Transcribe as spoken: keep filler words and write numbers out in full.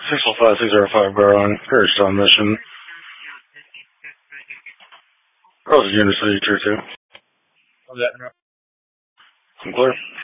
six one five six zero five Baron, Courage on mission. Rosa Unit City, tier two. I'm clear.